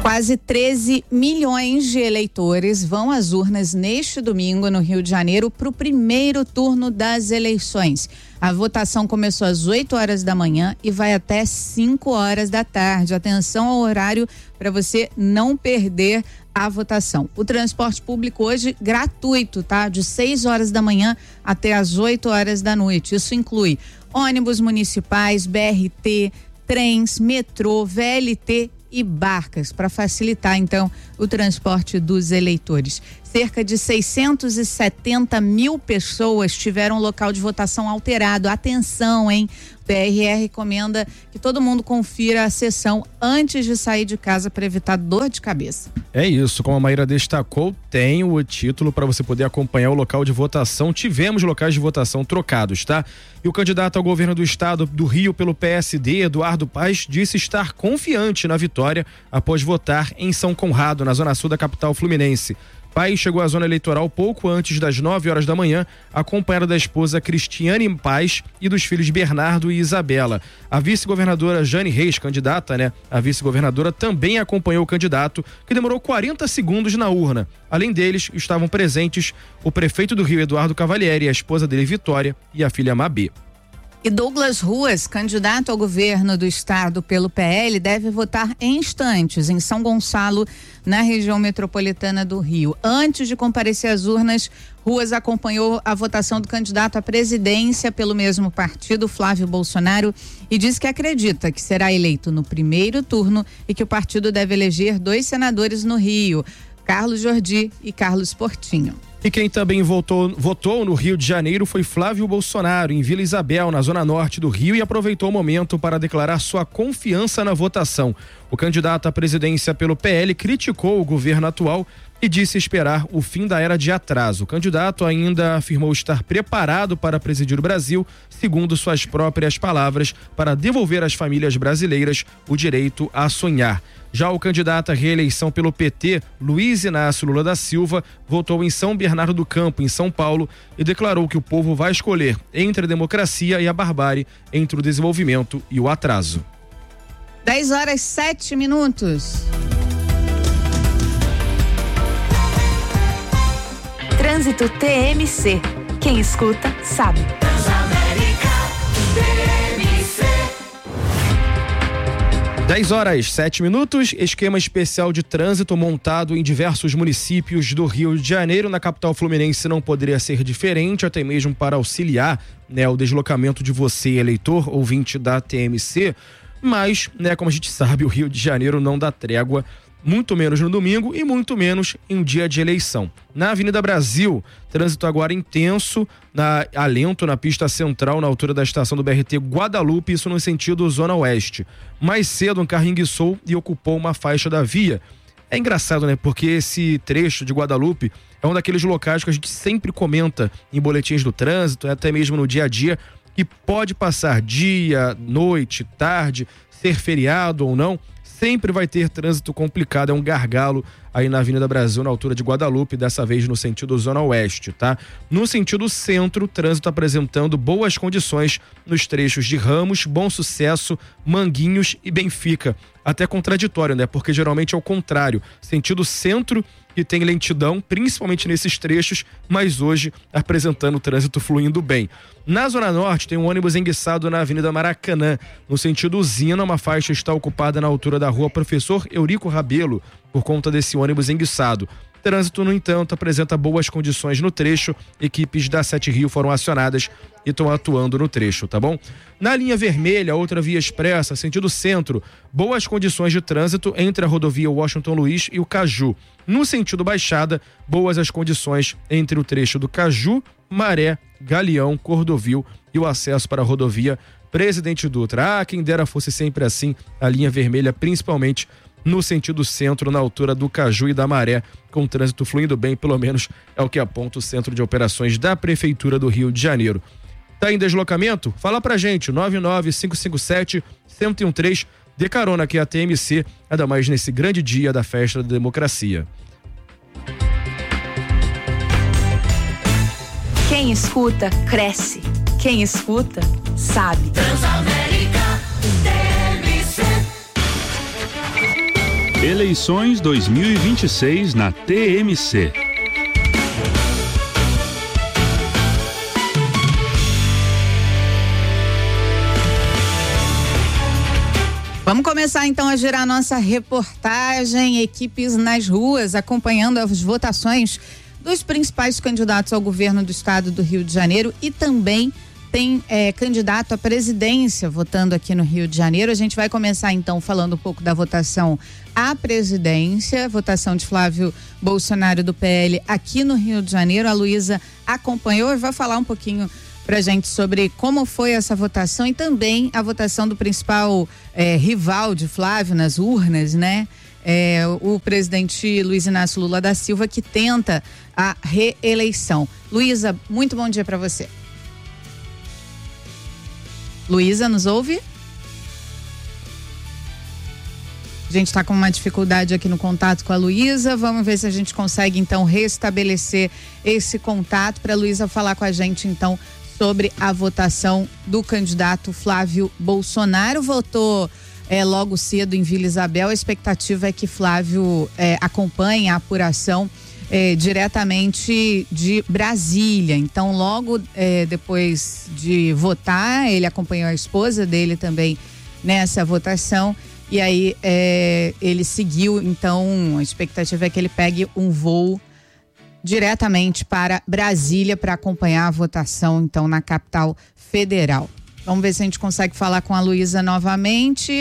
Quase 13 milhões de eleitores vão às urnas neste domingo no Rio de Janeiro para o primeiro turno das eleições. A votação começou às 8 horas da manhã e vai até 5 horas da tarde. Atenção ao horário para você não perder a votação. O transporte público hoje gratuito, tá? De 6 horas da manhã até as 8 horas da noite. Isso inclui ônibus municipais, BRT, trens, metrô, VLT e barcas, para facilitar então o transporte dos eleitores. Cerca de 670 mil pessoas tiveram o local de votação alterado. Atenção, hein? O TRE recomenda que todo mundo confira a sessão antes de sair de casa para evitar dor de cabeça. É isso, como a Maíra destacou, tem o título para você poder acompanhar o local de votação. Tivemos locais de votação trocados, tá? E o candidato ao governo do estado do Rio pelo PSD, Eduardo Paes, disse estar confiante na vitória após votar em São Conrado, na zona sul da capital fluminense. Paes chegou à zona eleitoral pouco antes das 9 horas da manhã, acompanhado da esposa Cristiane Paes e dos filhos Bernardo e Isabela. A vice-governadora Jane Reis, candidata, a vice-governadora também acompanhou o candidato, que demorou 40 segundos na urna. Além deles, estavam presentes o prefeito do Rio, Eduardo Cavalieri, a esposa dele, Vitória, e a filha Mabê. E Douglas Ruas, candidato ao governo do estado pelo PL, deve votar em instantes em São Gonçalo, na região metropolitana do Rio. Antes de comparecer às urnas, Ruas acompanhou a votação do candidato à presidência pelo mesmo partido, Flávio Bolsonaro, e disse que acredita que será eleito no primeiro turno e que o partido deve eleger 2 senadores no Rio, Carlos Jordi e Carlos Portinho. E quem também votou no Rio de Janeiro foi Flávio Bolsonaro, em Vila Isabel, na zona norte do Rio, e aproveitou o momento para declarar sua confiança na votação. O candidato à presidência pelo PL criticou o governo atual e disse esperar o fim da era de atraso. O candidato ainda afirmou estar preparado para presidir o Brasil, segundo suas próprias palavras, para devolver às famílias brasileiras o direito a sonhar. Já o candidato à reeleição pelo PT, Luiz Inácio Lula da Silva, votou em São Bernardo do Campo, em São Paulo, e declarou que o povo vai escolher entre a democracia e a barbárie, entre o desenvolvimento e o atraso. 10 horas 7 minutos. Trânsito TMC. Quem escuta, sabe. 10 horas 7 minutos, esquema especial de trânsito montado em diversos municípios do Rio de Janeiro. Na capital fluminense não poderia ser diferente, até mesmo para auxiliar, o deslocamento de você, eleitor, ouvinte da TMC. Mas, como a gente sabe, o Rio de Janeiro não dá trégua, muito menos no domingo e muito menos em um dia de eleição. Na Avenida Brasil, trânsito agora intenso, alento na pista central, na altura da estação do BRT Guadalupe, isso no sentido Zona Oeste. Mais cedo, um carro enguiçou e ocupou uma faixa da via. É engraçado, porque esse trecho de Guadalupe é um daqueles locais que a gente sempre comenta em boletins do trânsito, até mesmo no dia a dia, que pode passar dia, noite, tarde, ser feriado ou não, sempre vai ter trânsito complicado, é um gargalo aí na Avenida Brasil, na altura de Guadalupe, dessa vez no sentido Zona Oeste, tá? No sentido centro, trânsito apresentando boas condições nos trechos de Ramos, Bom Sucesso, Manguinhos e Benfica. Até contraditório, porque geralmente é o contrário, sentido centro que tem lentidão, principalmente nesses trechos, mas hoje apresentando o trânsito fluindo bem. Na Zona Norte tem um ônibus enguiçado na Avenida Maracanã, no sentido Usina, uma faixa está ocupada na altura da rua Professor Eurico Rabelo, por conta desse ônibus enguiçado. Trânsito, no entanto, apresenta boas condições no trecho. Equipes da 7 Rio foram acionadas e estão atuando no trecho, tá bom? Na linha vermelha, outra via expressa, sentido centro, boas condições de trânsito entre a rodovia Washington Luiz e o Caju. No sentido baixada, boas as condições entre o trecho do Caju, Maré, Galeão, Cordovil e o acesso para a rodovia Presidente Dutra. Quem dera fosse sempre assim, a linha vermelha, principalmente no sentido centro, na altura do Caju e da Maré, com o trânsito fluindo bem, pelo menos é o que aponta o Centro de Operações da Prefeitura do Rio de Janeiro. Tá em deslocamento? Fala pra gente, 99557-1013, dê carona aqui a TMC, ainda mais nesse grande dia da festa da democracia. Quem escuta, cresce. Quem escuta, sabe. Transamérica TMC. Eleições 2026 na TMC. Vamos começar então a girar nossa reportagem, equipes nas ruas acompanhando as votações dos principais candidatos ao governo do estado do Rio de Janeiro e também tem candidato à presidência votando aqui no Rio de Janeiro. A gente vai começar então falando um pouco da votação à presidência, votação de Flávio Bolsonaro do PL aqui no Rio de Janeiro. A Luísa acompanhou e vai falar um pouquinho pra gente sobre como foi essa votação e também a votação do principal rival de Flávio nas urnas, né? O presidente Luiz Inácio Lula da Silva, que tenta a reeleição. Luísa, muito bom dia para você. Luísa, nos ouve? A gente está com uma dificuldade aqui no contato com a Luísa. Vamos ver se a gente consegue então restabelecer esse contato para a Luísa falar com a gente então sobre a votação do candidato Flávio Bolsonaro. Votou logo cedo em Vila Isabel. A expectativa é que Flávio acompanhe a apuração diretamente de Brasília. Então, logo depois de votar, ele acompanhou a esposa dele também nessa votação. E aí ele seguiu. Então, a expectativa é que ele pegue um voo diretamente para Brasília para acompanhar a votação, então, na capital federal. Vamos ver se a gente consegue falar com a Luísa novamente.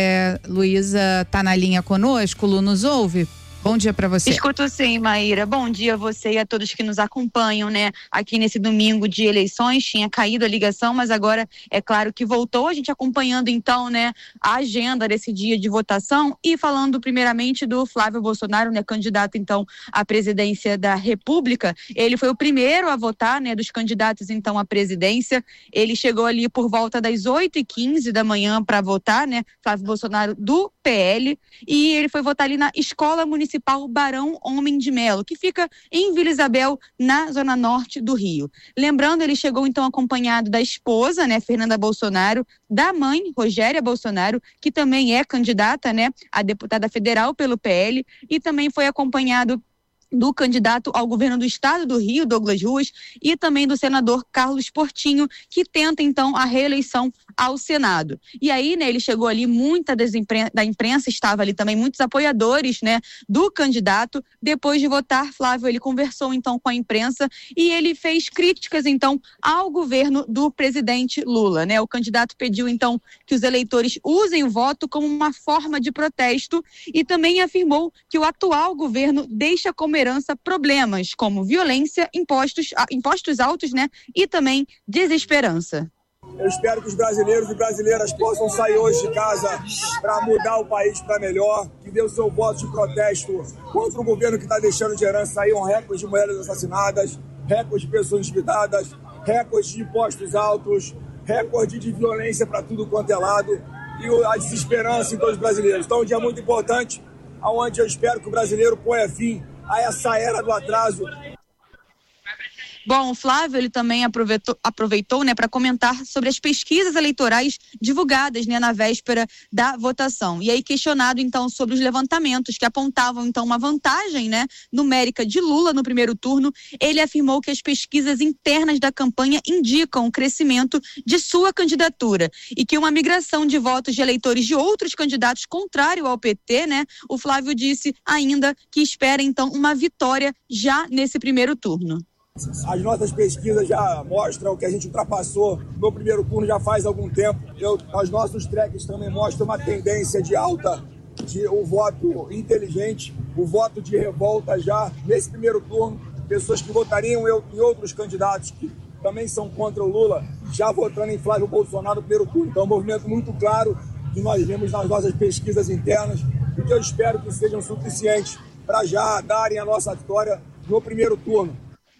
Luísa tá na linha conosco, Lu, nos ouve? Bom dia para você. Escuto sim, Maíra. Bom dia a você e a todos que nos acompanham, né? Aqui nesse domingo de eleições, tinha caído a ligação, mas agora é claro que voltou. A gente acompanhando então, né, a agenda desse dia de votação e falando primeiramente do Flávio Bolsonaro, né, candidato então à presidência da República. Ele foi o primeiro a votar, né, dos candidatos então à presidência. Ele chegou ali por volta das 8h15 da manhã para votar, né? Flávio Bolsonaro do PL, e ele foi votar ali na Escola Municipal Barão Homem de Melo, que fica em Vila Isabel, na zona norte do Rio. Lembrando, ele chegou então acompanhado da esposa, né, Fernanda Bolsonaro, da mãe, Rogéria Bolsonaro, que também é candidata, né, a deputada federal pelo PL, e também foi acompanhado do candidato ao governo do estado do Rio, Douglas Ruas, e também do senador Carlos Portinho, que tenta então a reeleição ao Senado. E aí, né, ele chegou ali, muita da imprensa estava ali também, muitos apoiadores, né, do candidato. Depois de votar, Flávio, ele conversou então com a imprensa e ele fez críticas então ao governo do presidente Lula, né? O candidato pediu então que os eleitores usem o voto como uma forma de protesto e também afirmou que o atual governo deixa como herança problemas como violência, impostos altos, né, e também desesperança. Eu espero que os brasileiros e brasileiras possam sair hoje de casa para mudar o país para melhor, que dê o seu voto de protesto contra o governo que está deixando de herança aí um recorde de mulheres assassinadas, recorde de pessoas endividadas, recorde de impostos altos, recorde de violência para tudo quanto é lado e a desesperança em todos os brasileiros. Então é um dia muito importante, onde eu espero que o brasileiro ponha fim a essa era do atraso. Bom, o Flávio, ele também aproveitou, né, para comentar sobre as pesquisas eleitorais divulgadas, né, na véspera da votação. E aí, questionado, então, sobre os levantamentos que apontavam, então, uma vantagem, né, numérica de Lula no primeiro turno, ele afirmou que as pesquisas internas da campanha indicam o crescimento de sua candidatura e que uma migração de votos de eleitores de outros candidatos contrário ao PT, né, o Flávio disse ainda que espera, então, uma vitória já nesse primeiro turno. As nossas pesquisas já mostram que a gente ultrapassou no primeiro turno já faz algum tempo. Os nossos tracks também mostram uma tendência de alta de o voto inteligente, o voto de revolta já nesse primeiro turno. Pessoas que votariam em outros candidatos que também são contra o Lula, já votando em Flávio Bolsonaro no primeiro turno. Então é um movimento muito claro que nós vemos nas nossas pesquisas internas e que eu espero que sejam suficientes para já darem a nossa vitória no primeiro turno.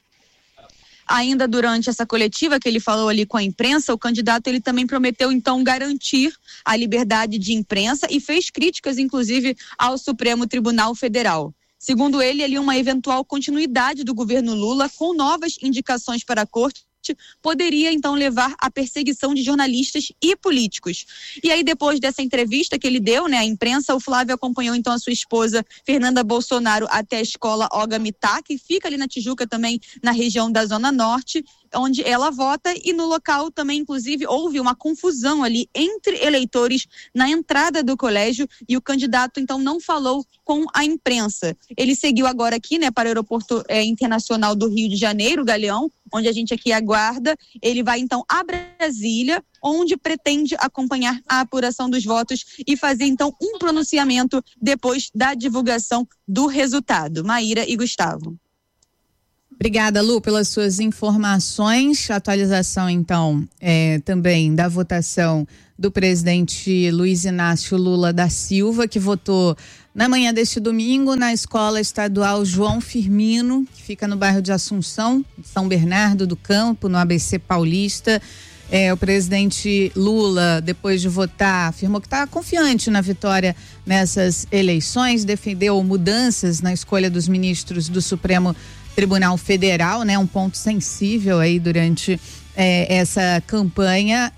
Ainda durante essa coletiva que ele falou ali com a imprensa, o candidato ele também prometeu então garantir a liberdade de imprensa e fez críticas inclusive ao Supremo Tribunal Federal. Segundo ele, uma eventual continuidade do governo Lula com novas indicações para a corte Norte poderia então levar à perseguição de jornalistas e políticos. E aí, depois dessa entrevista que ele deu, né, à imprensa, o Flávio acompanhou então a sua esposa Fernanda Bolsonaro até a escola Olga Mitá, que fica ali na Tijuca, também na região da Zona Norte, onde ela vota, e no local também, inclusive, houve uma confusão ali entre eleitores na entrada do colégio, e o candidato então não falou com a imprensa. Ele seguiu agora aqui, né, para o aeroporto internacional do Rio de Janeiro, Galeão, onde a gente aqui aguarda. Ele vai então a Brasília, onde pretende acompanhar a apuração dos votos e fazer então um pronunciamento depois da divulgação do resultado. Maíra e Gustavo. Obrigada, Lu, pelas suas informações. Atualização, então, também da votação do presidente Luiz Inácio Lula da Silva, que votou na manhã deste domingo na Escola Estadual João Firmino, que fica no bairro de Assunção, São Bernardo do Campo, no ABC Paulista. O presidente Lula, depois de votar, afirmou que está confiante na vitória nessas eleições, defendeu mudanças na escolha dos ministros do Supremo Tribunal Federal, né? Um ponto sensível aí durante essa campanha.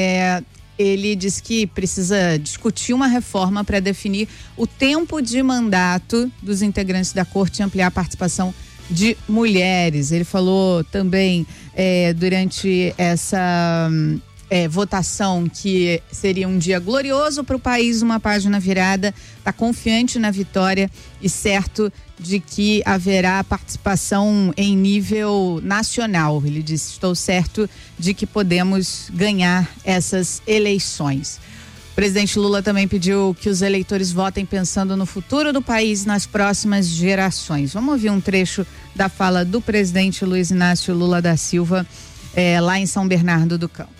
Ele diz que precisa discutir uma reforma para definir o tempo de mandato dos integrantes da corte e ampliar a participação de mulheres. Ele falou também durante essa votação que seria um dia glorioso para o país, uma página virada, está confiante na vitória e certo de que haverá participação em nível nacional. Ele disse: estou certo de que podemos ganhar essas eleições. O presidente Lula também pediu que os eleitores votem pensando no futuro do país, nas próximas gerações. Vamos ouvir um trecho da fala do presidente Luiz Inácio Lula da Silva, lá em São Bernardo do Campo.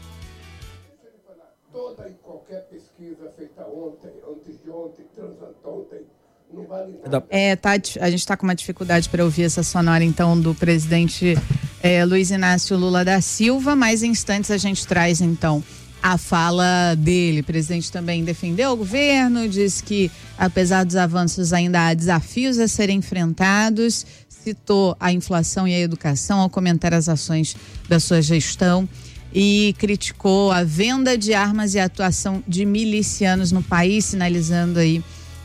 Toda e qualquer pesquisa feita ontem, antes de ontem, transanteontem, não vale nada. A gente está com uma dificuldade para ouvir essa sonora, então, do presidente Luiz Inácio Lula da Silva, mas em instantes a gente traz, então, a fala dele. O presidente também defendeu o governo, disse que, apesar dos avanços, ainda há desafios a serem enfrentados, citou a inflação e a educação ao comentar as ações da sua gestão e criticou a venda de armas e a atuação de milicianos no país, sinalizando aí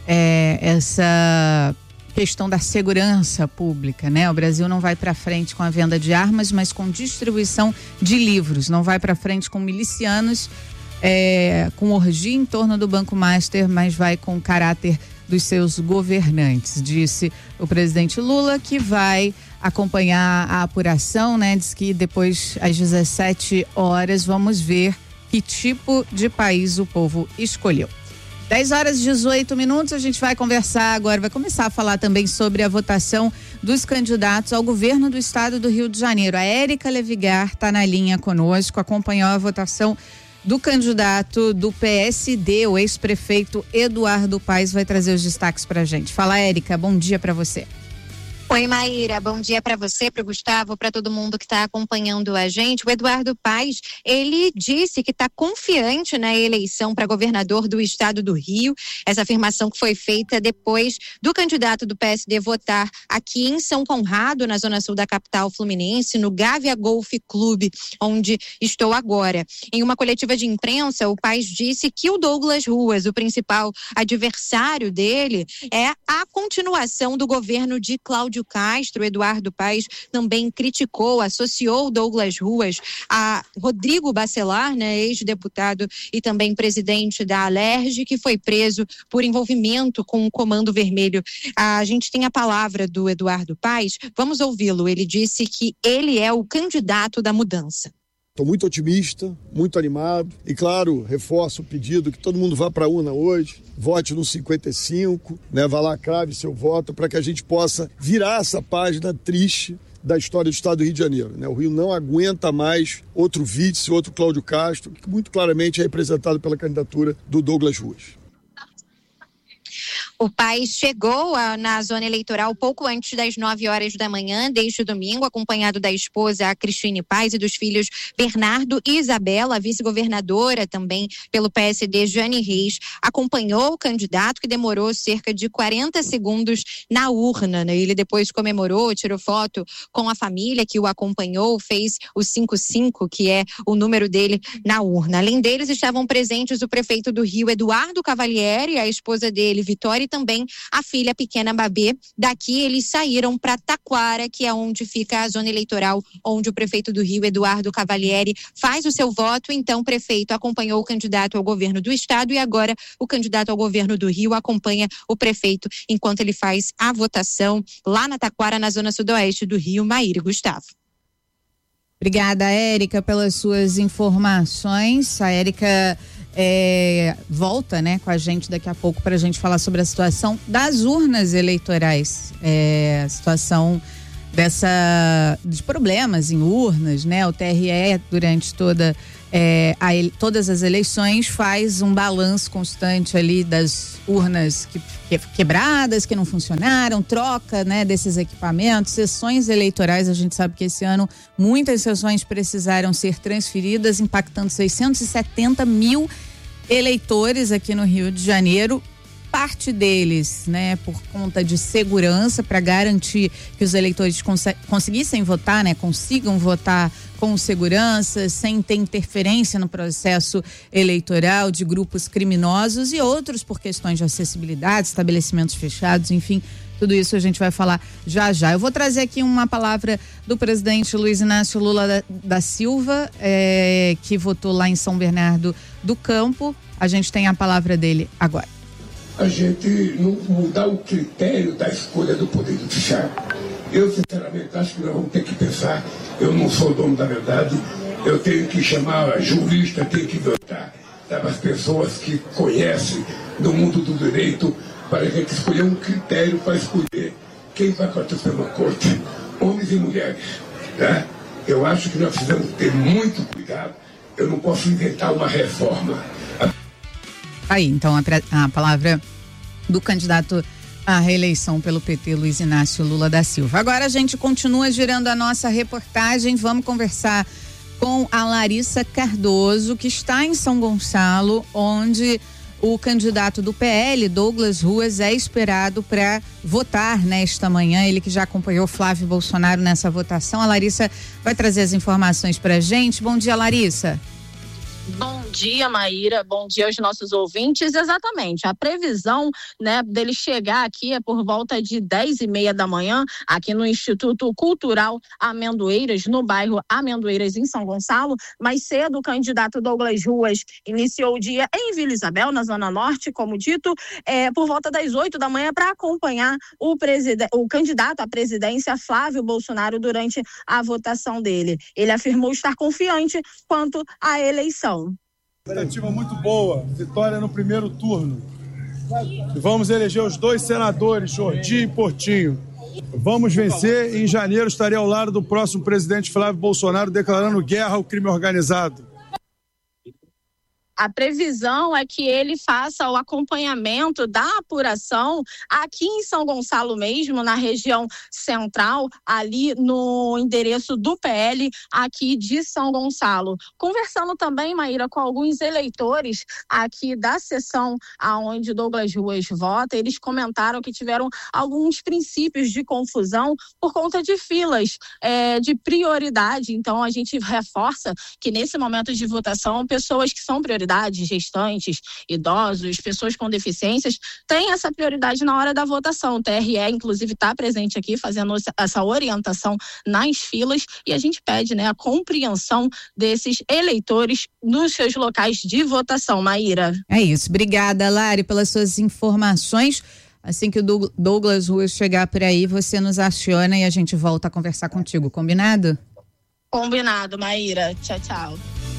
essa questão da segurança pública, né? O Brasil não vai para frente com a venda de armas, mas com distribuição de livros. Não vai para frente com milicianos, com orgia em torno do Banco Master, mas vai com o caráter dos seus governantes. Disse o presidente Lula que vai acompanhar a apuração, né? Diz que depois, às 17 horas, vamos ver que tipo de país o povo escolheu. 10h18, a gente vai conversar agora, vai começar a falar também sobre a votação dos candidatos ao governo do estado do Rio de Janeiro. A Érica Levigar está na linha conosco, acompanhou a votação do candidato do PSD, o ex-prefeito Eduardo Paes, vai trazer os destaques pra gente. Fala, Érica, bom dia pra você. Oi, Maíra, bom dia para você, para o Gustavo, para todo mundo que está acompanhando a gente. O Eduardo Paes, ele disse que está confiante na eleição para governador do estado do Rio. Essa afirmação que foi feita depois do candidato do PSD votar aqui em São Conrado, na zona sul da capital fluminense, no Gávea Golf Clube, onde estou agora. Em uma coletiva de imprensa, o Paes disse que o Douglas Ruas, o principal adversário dele, é a continuação do governo de Cláudio Castro. Eduardo Paes também criticou, associou Douglas Ruas a Rodrigo Bacelar, né, ex-deputado e também presidente da Alerj, que foi preso por envolvimento com o Comando Vermelho. A gente tem a palavra do Eduardo Paes, vamos ouvi-lo. Ele disse que ele é o candidato da mudança. Estou muito otimista, muito animado e, claro, reforço o pedido que todo mundo vá para a urna hoje, vote no 55, né, vá lá, crave seu voto para que a gente possa virar essa página triste da história do estado do Rio de Janeiro, né? O Rio não aguenta mais outro vice, outro Cláudio Castro, que muito claramente é representado pela candidatura do Douglas Ruas. O Paes chegou na zona eleitoral pouco antes das 9 horas da manhã deste domingo, acompanhado da esposa Cristine Paes e dos filhos Bernardo e Isabela. A vice-governadora também pelo PSD, Jane Reis, acompanhou o candidato, que demorou cerca de 40 segundos na urna, né? Ele depois comemorou, tirou foto com a família que o acompanhou, fez o 55, que é o número dele na urna. Além deles, estavam presentes o prefeito do Rio, Eduardo Cavalieri, a esposa dele, Vitória, e também a filha pequena Babê. Daqui eles saíram para Taquara, que é onde fica a zona eleitoral, onde o prefeito do Rio, Eduardo Cavalieri, faz o seu voto. Então o prefeito acompanhou o candidato ao governo do estado e agora o candidato ao governo do Rio acompanha o prefeito enquanto ele faz a votação lá na Taquara, na zona sudoeste do Rio. Maíra e Gustavo. Obrigada, Érica, pelas suas informações. A Érica volta, né, com a gente daqui a pouco para a gente falar sobre a situação das urnas eleitorais, a situação de problemas em urnas, né? O TRE durante todas as eleições faz um balanço constante ali das urnas quebradas, que não funcionaram, troca, né, desses equipamentos, sessões eleitorais. A gente sabe que esse ano muitas sessões precisaram ser transferidas, impactando 670 mil eleitores aqui no Rio de Janeiro. Parte deles, né, por conta de segurança, para garantir que os eleitores conseguissem votar, né, consigam votar com segurança, sem ter interferência no processo eleitoral de grupos criminosos, e outros por questões de acessibilidade, estabelecimentos fechados, enfim, tudo isso a gente vai falar já já. Eu vou trazer aqui uma palavra do presidente Luiz Inácio Lula da Silva, que votou lá em São Bernardo do Campo. A gente tem a palavra dele agora. A gente não mudar o critério da escolha do Poder Judiciário. Eu, sinceramente, acho que nós vamos ter que pensar. Eu não sou dono da verdade, eu tenho que chamar jurista, tenho que votar, as pessoas que conhecem do mundo do direito, para a gente escolher um critério para escolher quem vai para a Suprema Corte, homens e mulheres. Né? Eu acho que nós precisamos ter muito cuidado. Eu não posso inventar uma reforma. Aí, então, a palavra do candidato à reeleição pelo PT, Luiz Inácio Lula da Silva. Agora a gente continua girando a nossa reportagem. Vamos conversar com a Larissa Cardoso, que está em São Gonçalo, onde o candidato do PL, Douglas Ruas, é esperado para votar nesta manhã. Ele que já acompanhou Flávio Bolsonaro nessa votação. A Larissa vai trazer as informações para a gente. Bom dia, Larissa. Bom dia, Maíra. Bom dia aos nossos ouvintes. Exatamente. A previsão, né, dele chegar aqui é por volta de 10h30 da manhã, aqui no Instituto Cultural Amendoeiras, no bairro Amendoeiras, em São Gonçalo. Mais cedo, o candidato Douglas Ruas iniciou o dia em Vila Isabel, na Zona Norte, como dito, por volta das 8 da manhã, para acompanhar o candidato à presidência, Flávio Bolsonaro, durante a votação dele. Ele afirmou estar confiante quanto à eleição. Expectativa muito boa, vitória no primeiro turno. E vamos eleger os 2 senadores, Jordi e Portinho. Vamos vencer e em janeiro estarei ao lado do próximo presidente Flávio Bolsonaro, declarando guerra ao crime organizado. A previsão é que ele faça o acompanhamento da apuração aqui em São Gonçalo mesmo, na região central, ali no endereço do PL aqui de São Gonçalo. Conversando também, Maíra, com alguns eleitores aqui da sessão aonde Douglas Ruas vota, eles comentaram que tiveram alguns princípios de confusão por conta de filas de prioridade. Então, a gente reforça que nesse momento de votação, pessoas que são prioridade, gestantes, idosos, pessoas com deficiências, têm essa prioridade na hora da votação. O TRE, inclusive, está presente aqui fazendo essa orientação nas filas, e a gente pede, né, a compreensão desses eleitores nos seus locais de votação. Maíra. É isso. Obrigada, Lari, pelas suas informações. Assim que o Douglas Ruas chegar por aí, você nos aciona e a gente volta a conversar contigo. Combinado? Combinado, Maíra. Tchau, tchau.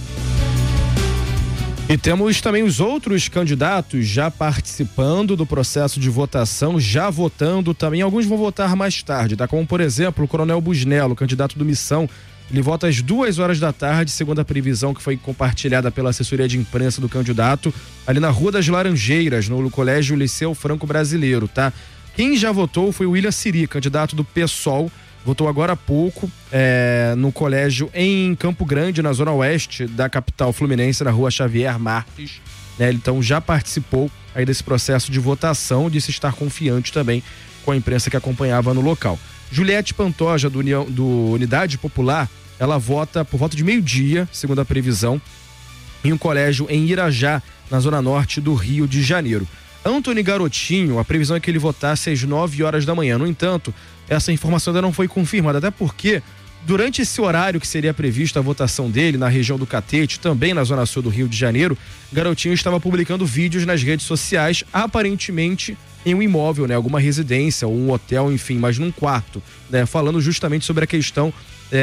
E temos também os outros candidatos já participando do processo de votação, já votando também. Alguns vão votar mais tarde, tá? Como, por exemplo, o Coronel Busnello, candidato do Missão, Ele vota às 2h da tarde, segundo a previsão que foi compartilhada pela assessoria de imprensa do candidato, ali na Rua das Laranjeiras, no Colégio Liceu Franco Brasileiro, tá? Quem já votou foi o William Siri, candidato do PSOL, votou agora há pouco no colégio em Campo Grande, na zona oeste da capital fluminense, na Rua Xavier Marques, né? Ele então já participou aí desse processo de votação, disse estar confiante também com a imprensa que acompanhava no local. Juliette Pantoja, do Unidade Popular, ela vota por volta de meio-dia, segundo a previsão, em um colégio em Irajá, na zona norte do Rio de Janeiro. Antony Garotinho, a previsão é que ele votasse às 9h da manhã. No entanto, essa informação ainda não foi confirmada, até porque durante esse horário que seria prevista a votação dele na região do Catete, também na zona sul do Rio de Janeiro, Garotinho estava publicando vídeos nas redes sociais, aparentemente em um imóvel, né, alguma residência ou um hotel, enfim, mas num quarto, né, falando justamente sobre a questão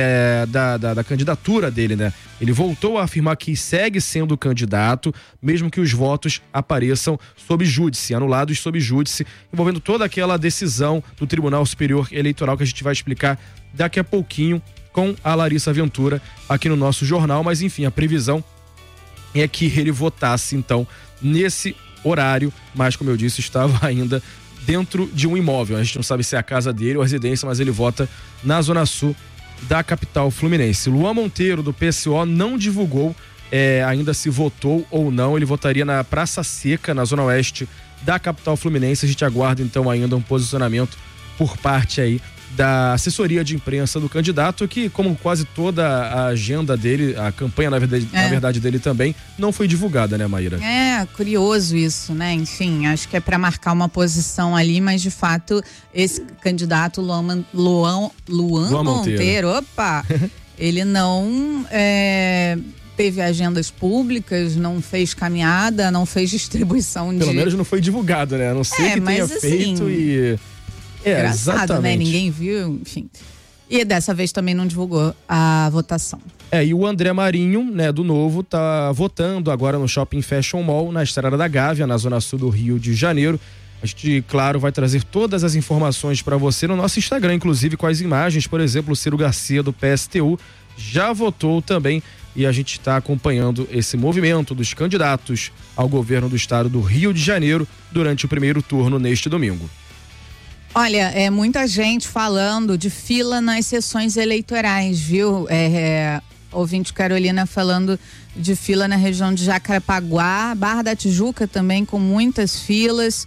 da candidatura dele, né? Ele voltou a afirmar que segue sendo candidato, mesmo que os votos apareçam sob júdice, anulados sob júdice, envolvendo toda aquela decisão do Tribunal Superior Eleitoral que a gente vai explicar daqui a pouquinho com a Larissa Ventura aqui no nosso jornal, mas enfim, a previsão é que ele votasse então nesse horário, mas como eu disse, estava ainda dentro de um imóvel. A gente não sabe se é a casa dele ou a residência, mas ele vota na zona sul da capital fluminense. Luan Monteiro, do PSO, não divulgou ainda se votou ou não. Ele votaria na Praça Seca, na zona oeste da capital fluminense. A gente aguarda então ainda um posicionamento por parte aí da assessoria de imprensa do candidato, que, como quase toda a agenda dele, a campanha na verdade dele também, não foi divulgada, né, Maíra? É, curioso isso, né? Enfim, acho que é para marcar uma posição ali, mas de fato esse candidato Luan Monteiro, opa, ele não teve agendas públicas, não fez caminhada, não fez distribuição de... Pelo menos não foi divulgado, né? A não ser que tenha feito e... engraçado, exatamente, né? Ninguém viu, enfim. E dessa vez também não divulgou a votação. E o André Marinho, né, do Novo, tá votando agora no Shopping Fashion Mall, na Estrada da Gávea, na zona sul do Rio de Janeiro. A gente, claro, vai trazer todas as informações para você no nosso Instagram, inclusive com as imagens. Por exemplo, o Ciro Garcia, do PSTU, já votou também, e a gente está acompanhando esse movimento dos candidatos ao governo do estado do Rio de Janeiro durante o primeiro turno neste domingo. Olha, muita gente falando de fila nas sessões eleitorais, viu? Ouvinte Carolina falando de fila na região de Jacarepaguá, Barra da Tijuca também com muitas filas.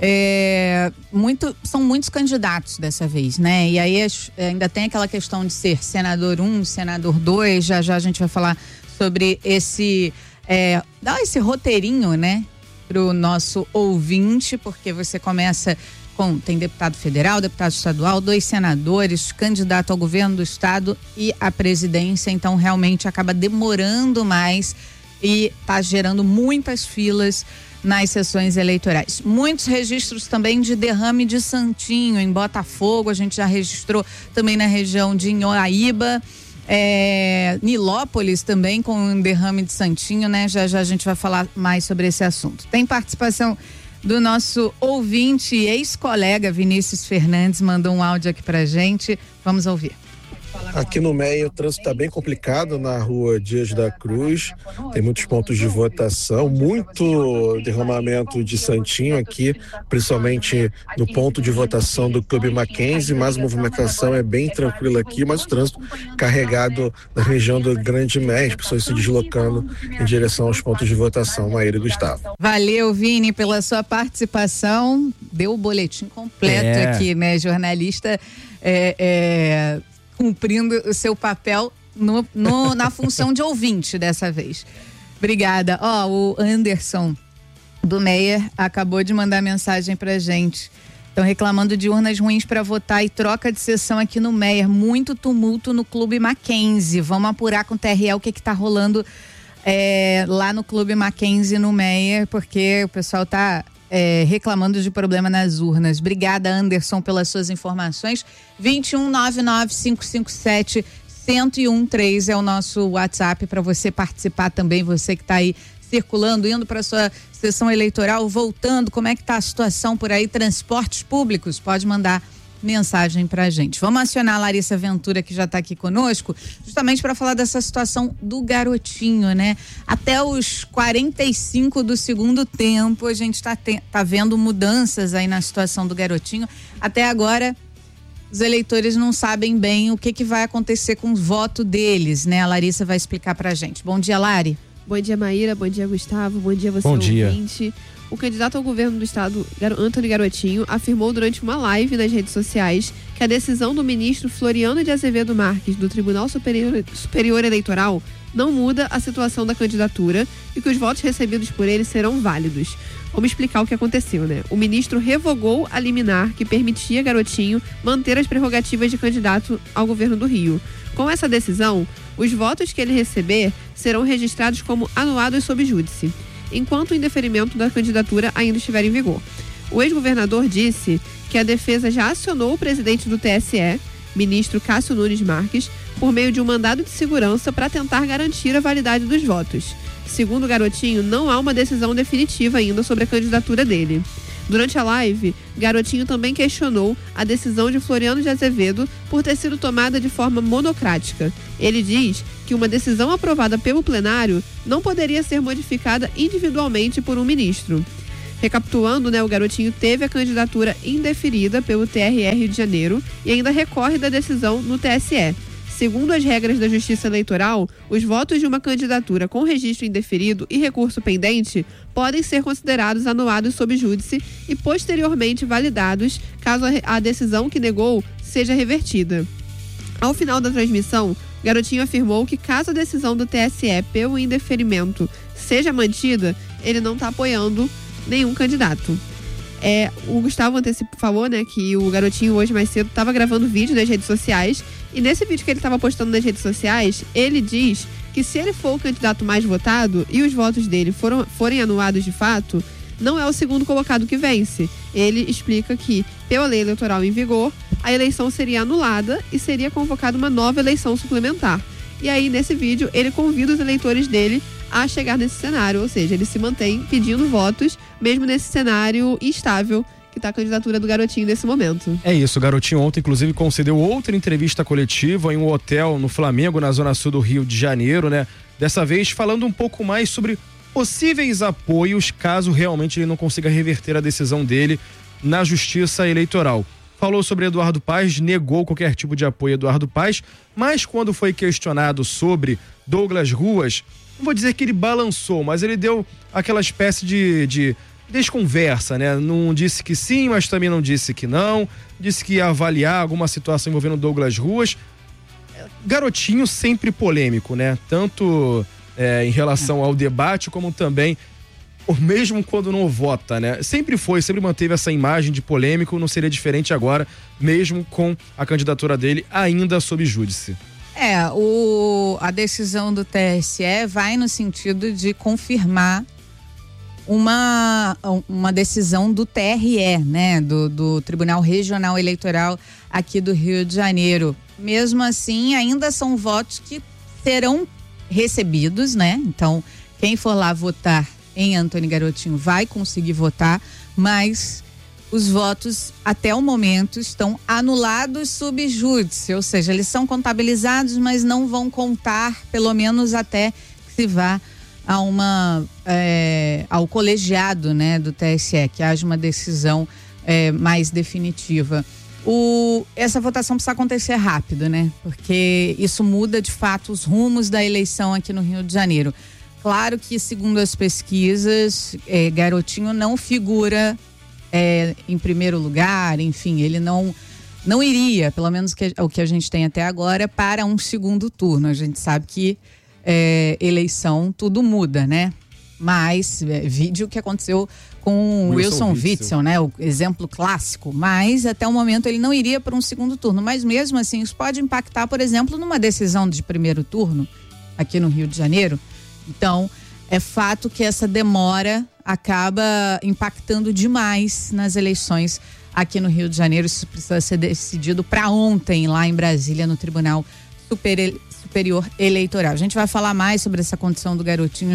São muitos candidatos dessa vez, né? E aí ainda tem aquela questão de ser senador 1, senador 2, já a gente vai falar sobre esse roteirinho, né? Pro nosso ouvinte, porque você começa tem deputado federal, deputado estadual, 2 senadores, candidato ao governo do estado e à presidência, então realmente acaba demorando mais e tá gerando muitas filas nas sessões eleitorais. Muitos registros também de derrame de santinho em Botafogo, a gente já registrou também na região de Inhoaíba, Nilópolis também com um derrame de santinho, né? Já a gente vai falar mais sobre esse assunto. Tem participação do nosso ouvinte e ex-colega Vinícius Fernandes, mandou um áudio aqui pra gente. Vamos ouvir. Aqui no Meia o trânsito está bem complicado na rua Dias da Cruz, tem muitos pontos de votação, muito derramamento de santinho aqui, principalmente no ponto de votação do Clube Mackenzie, mas a movimentação é bem tranquila aqui, mas o trânsito carregado na região do Grande Meia, as pessoas se deslocando em direção aos pontos de votação. Maíra e Gustavo. Valeu, Vini, pela sua participação, deu o boletim completo aqui, né, jornalista cumprindo o seu papel na função de ouvinte dessa vez. Obrigada. O Anderson do Meyer acabou de mandar mensagem pra gente. Estão reclamando de urnas ruins para votar e troca de sessão aqui no Meyer. Muito tumulto no Clube Mackenzie. Vamos apurar com o TRE o que tá rolando lá no Clube Mackenzie no Meyer, porque o pessoal tá reclamando de problema nas urnas. Obrigada, Anderson, pelas suas informações. 2199557-1013 é o nosso WhatsApp para você participar também, você que está aí circulando, indo para sua sessão eleitoral, voltando, como é que tá a situação por aí? Transportes públicos, pode mandar mensagem pra gente. Vamos acionar a Larissa Ventura, que já tá aqui conosco, justamente para falar dessa situação do garotinho, né? Até os 45 do segundo tempo, a gente tá vendo mudanças aí na situação do garotinho. Até agora, os eleitores não sabem bem o que vai acontecer com o voto deles, né? A Larissa vai explicar pra gente. Bom dia, Lari. Bom dia, Maíra. Bom dia, Gustavo. Bom dia, você, ouvinte. O candidato ao governo do estado, Antony Garotinho, afirmou durante uma live nas redes sociais que a decisão do ministro Floriano de Azevedo Marques do Tribunal Superior Eleitoral não muda a situação da candidatura e que os votos recebidos por ele serão válidos. Vamos explicar o que aconteceu, né? O ministro revogou a liminar que permitia Garotinho manter as prerrogativas de candidato ao governo do Rio. Com essa decisão, os votos que ele receber serão registrados como anulados sob júdice, enquanto o indeferimento da candidatura ainda estiver em vigor. O ex-governador disse que a defesa já acionou o presidente do TSE, ministro Cássio Nunes Marques, por meio de um mandado de segurança para tentar garantir a validade dos votos. Segundo o Garotinho, não há uma decisão definitiva ainda sobre a candidatura dele. Durante a live, Garotinho também questionou a decisão de Floriano de Azevedo por ter sido tomada de forma monocrática. Ele diz que uma decisão aprovada pelo plenário não poderia ser modificada individualmente por um ministro. Recapitulando, né, o Garotinho teve a candidatura indeferida pelo TRE Rio de Janeiro e ainda recorre da decisão no TSE. Segundo as regras da Justiça Eleitoral, os votos de uma candidatura com registro indeferido e recurso pendente podem ser considerados anulados sob júdice e posteriormente validados caso a decisão que negou seja revertida. Ao final da transmissão, Garotinho afirmou que caso a decisão do TSE pelo indeferimento seja mantida, ele não está apoiando nenhum candidato. O Gustavo falou, né, que o Garotinho hoje mais cedo estava gravando vídeo nas redes sociais e nesse vídeo que ele estava postando nas redes sociais, ele diz que se ele for o candidato mais votado e os votos dele forem anulados de fato, não é o segundo colocado que vence. Ele explica que, pela lei eleitoral em vigor, a eleição seria anulada e seria convocada uma nova eleição suplementar. E aí, nesse vídeo, ele convida os eleitores dele a chegar nesse cenário, ou seja, ele se mantém pedindo votos, mesmo nesse cenário instável que está a candidatura do Garotinho nesse momento. É isso, o Garotinho ontem, inclusive, concedeu outra entrevista coletiva em um hotel no Flamengo, na zona sul do Rio de Janeiro, né? Dessa vez falando um pouco mais sobre possíveis apoios caso realmente ele não consiga reverter a decisão dele na Justiça Eleitoral. Falou sobre Eduardo Paes, negou qualquer tipo de apoio a Eduardo Paes, mas quando foi questionado sobre Douglas Ruas, não vou dizer que ele balançou, mas ele deu aquela espécie de desconversa, né? Não disse que sim, mas também não disse que não, disse que ia avaliar alguma situação envolvendo Douglas Ruas. Garotinho sempre polêmico, né? Tanto em relação ao debate, como também mesmo quando não vota, né? Sempre manteve essa imagem de polêmico, não seria diferente agora, mesmo com a candidatura dele ainda sob júdice. A decisão do TSE vai no sentido de confirmar uma decisão do TRE, né? Do Tribunal Regional Eleitoral aqui do Rio de Janeiro. Mesmo assim, ainda são votos que serão recebidos, né? Então, quem for lá votar em Antony Garotinho vai conseguir votar, mas os votos até o momento estão anulados sob júdice, ou seja, eles são contabilizados, mas não vão contar, pelo menos até que se vá ao colegiado, né, do TSE, que haja uma decisão mais definitiva. Essa votação precisa acontecer rápido, né? Porque isso muda de fato os rumos da eleição aqui no Rio de Janeiro. Claro que, segundo as pesquisas, Garotinho não figura em primeiro lugar, enfim, ele não iria, pelo menos o que a gente tem até agora, para um segundo turno. A gente sabe que eleição tudo muda, né? Mas vídeo que aconteceu com Wilson Witzel, né? O exemplo clássico. Mas até o momento ele não iria para um segundo turno. Mas mesmo assim, isso pode impactar, por exemplo, numa decisão de primeiro turno aqui no Rio de Janeiro. Então, é fato que essa demora acaba impactando demais nas eleições aqui no Rio de Janeiro. Isso precisa ser decidido para ontem, lá em Brasília, no Tribunal Superior Eleitoral. A gente vai falar mais sobre essa condição do Garotinho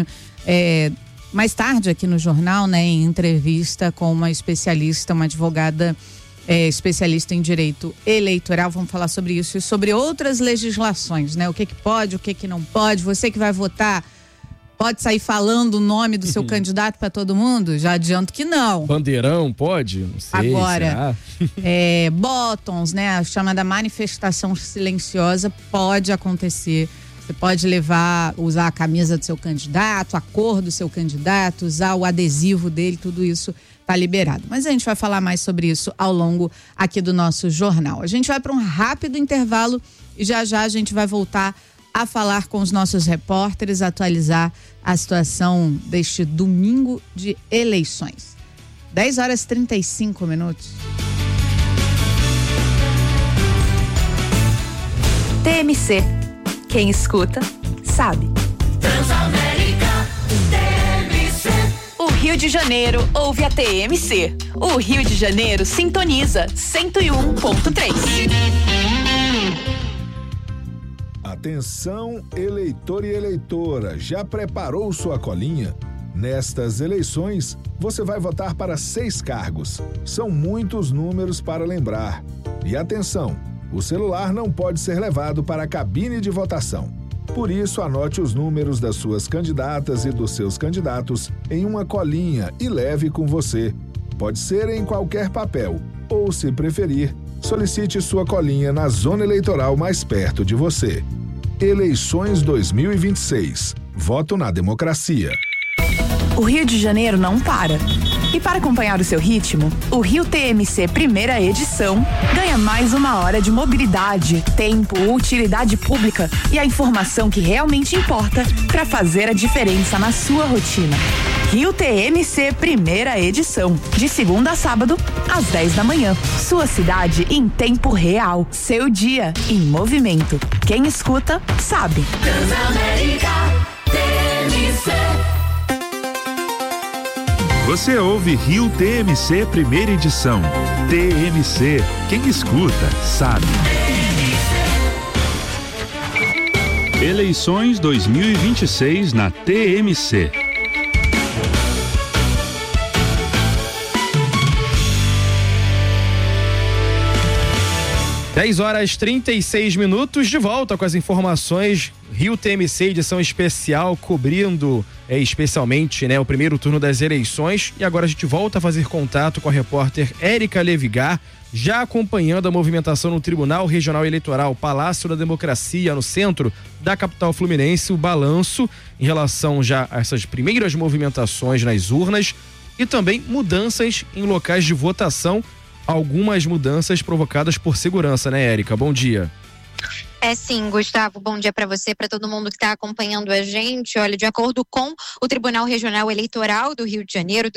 mais tarde aqui no jornal, né, em entrevista com uma especialista, uma advogada especialista em direito eleitoral. Vamos falar sobre isso e sobre outras legislações, né? O que pode, o que não pode. Você que vai votar, pode sair falando o nome do seu candidato para todo mundo? Já adianto que não. Bandeirão pode? Não sei. Agora, bottoms, né? A chamada manifestação silenciosa pode acontecer. Você pode usar a camisa do seu candidato, a cor do seu candidato, usar o adesivo dele, tudo isso está liberado. Mas a gente vai falar mais sobre isso ao longo aqui do nosso jornal. A gente vai para um rápido intervalo e já a gente vai voltar a falar com os nossos repórteres, atualizar a situação deste domingo de eleições. 10h35. TMC. Quem escuta, sabe. Transamérica TMC. O Rio de Janeiro ouve a TMC. O Rio de Janeiro sintoniza 101.3. Atenção, eleitor e eleitora, já preparou sua colinha? Nestas eleições, você vai votar para 6 cargos. São muitos números para lembrar. E atenção, o celular não pode ser levado para a cabine de votação. Por isso, anote os números das suas candidatas e dos seus candidatos em uma colinha e leve com você. Pode ser em qualquer papel, ou, se preferir, solicite sua colinha na zona eleitoral mais perto de você. Eleições 2026. Voto na democracia. O Rio de Janeiro não para. E para acompanhar o seu ritmo, o Rio TMC primeira edição ganha mais uma hora de mobilidade, tempo, utilidade pública e a informação que realmente importa para fazer a diferença na sua rotina. Rio TMC primeira edição, de segunda a sábado, às 10 da manhã. Sua cidade em tempo real, seu dia em movimento. Quem escuta, sabe. Transamérica TMC. Você ouve Rio TMC primeira edição. TMC, quem escuta, sabe. Eleições 2026 na TMC. Dez horas 36 minutos, de volta com as informações. Rio TMC, edição especial, cobrindo especialmente o primeiro turno das eleições. E agora a gente volta a fazer contato com a repórter Érica Levigar, já acompanhando a movimentação no Tribunal Regional Eleitoral, Palácio da Democracia, no centro da capital fluminense, o balanço em relação já a essas primeiras movimentações nas urnas e também mudanças em locais de votação. Algumas mudanças provocadas por segurança, né, Érica? Bom dia. Sim, Gustavo, bom dia para você, para todo mundo que está acompanhando a gente. Olha, de acordo com o Tribunal Regional Eleitoral do Rio de Janeiro,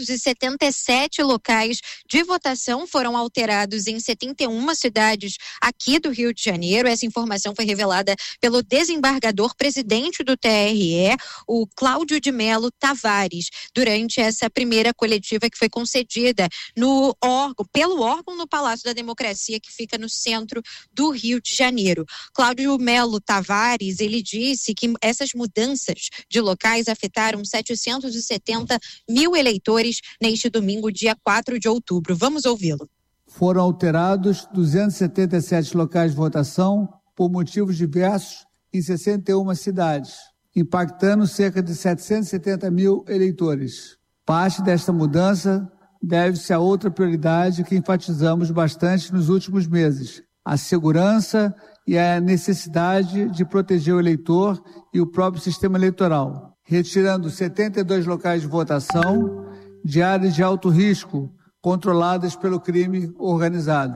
277 locais de votação foram alterados em 71 cidades aqui do Rio de Janeiro. Essa informação foi revelada pelo desembargador presidente do TRE, o Cláudio de Melo Tavares, durante essa primeira coletiva que foi concedida pelo órgão no Palácio da Democracia, que fica no centro do Rio de Janeiro. Cláudio Melo Tavares, ele disse que essas mudanças de locais afetaram 770 mil eleitores neste domingo, dia 4 de outubro. Vamos ouvi-lo. Foram alterados 277 locais de votação por motivos diversos em 61 cidades, impactando cerca de 770 mil eleitores. Parte desta mudança deve-se a outra prioridade que enfatizamos bastante nos últimos meses: a segurança e a necessidade de proteger o eleitor e o próprio sistema eleitoral, retirando 72 locais de votação de áreas de alto risco controladas pelo crime organizado.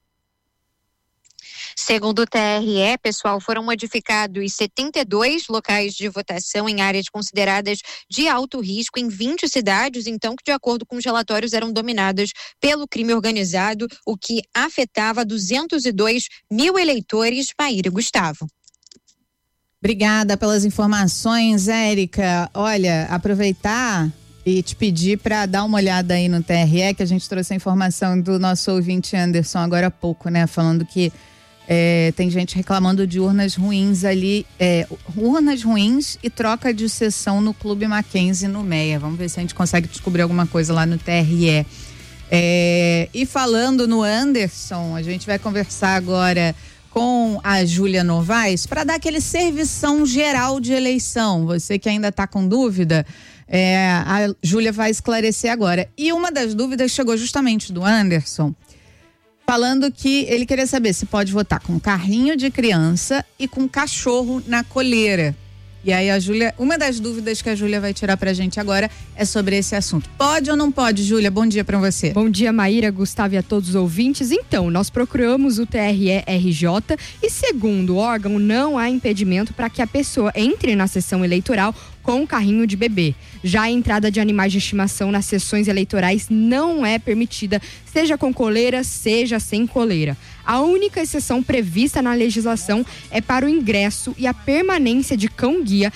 Segundo o TRE, pessoal, foram modificados 72 locais de votação em áreas consideradas de alto risco em 20 cidades, então, que de acordo com os relatórios eram dominadas pelo crime organizado, o que afetava 202 mil eleitores. Maíra e Gustavo. Obrigada pelas informações, Érica. Olha, aproveitar e te pedir para dar uma olhada aí no TRE, que a gente trouxe a informação do nosso ouvinte Anderson agora há pouco, né? Falando que tem gente reclamando de urnas ruins ali, urnas ruins e troca de sessão no Clube Mackenzie no Meia. Vamos ver se a gente consegue descobrir alguma coisa lá no TRE. E falando no Anderson, a gente vai conversar agora com a Júlia Novaes para dar aquele servição geral de eleição. Você que ainda está com dúvida, a Júlia vai esclarecer agora. E uma das dúvidas chegou justamente do Anderson, falando que ele queria saber se pode votar com carrinho de criança e com cachorro na coleira. E aí a Júlia, uma das dúvidas que a Júlia vai tirar pra gente agora é sobre esse assunto. Pode ou não pode, Júlia? Bom dia pra você. Bom dia, Maíra, Gustavo e a todos os ouvintes. Então, nós procuramos o TRE-RJ e, segundo o órgão, não há impedimento para que a pessoa entre na sessão eleitoral com um carrinho de bebê. Já a entrada de animais de estimação nas sessões eleitorais não é permitida, seja com coleira, seja sem coleira. A única exceção prevista na legislação é para o ingresso e a permanência de cão-guia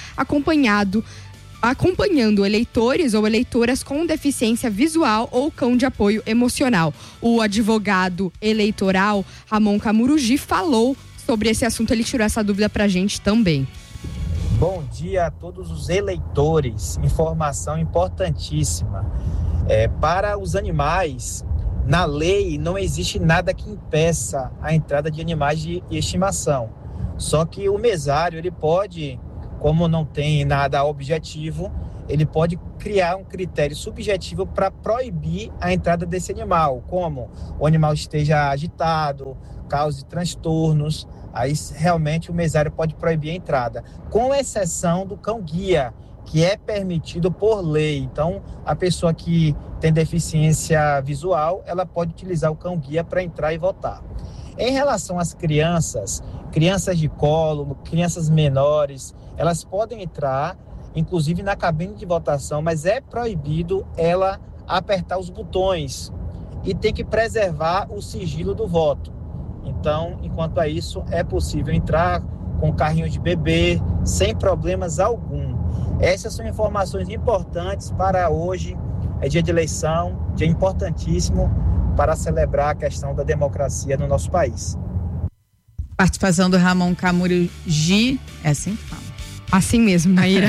acompanhando eleitores ou eleitoras com deficiência visual ou cão de apoio emocional. O advogado eleitoral Ramon Camurugi falou sobre esse assunto, ele tirou essa dúvida pra gente também. Bom dia a todos os eleitores. Informação importantíssima. Para os animais, na lei não existe nada que impeça a entrada de animais de estimação. Só que o mesário, ele pode, como não tem nada objetivo, ele pode criar um critério subjetivo para proibir a entrada desse animal, como o animal esteja agitado, cause transtornos. Aí realmente o mesário pode proibir a entrada, com exceção do cão-guia, que é permitido por lei. Então, a pessoa que tem deficiência visual, ela pode utilizar o cão-guia para entrar e votar. Em relação às crianças de colo, crianças menores, elas podem entrar, inclusive na cabine de votação, mas é proibido ela apertar os botões e tem que preservar o sigilo do voto. Então, enquanto a isso, é possível entrar com carrinho de bebê, sem problemas algum. Essas são informações importantes para hoje, é dia de eleição, dia importantíssimo para celebrar a questão da democracia no nosso país. Participação do Ramon Camurugi, é assim que fala? Assim mesmo, Maíra.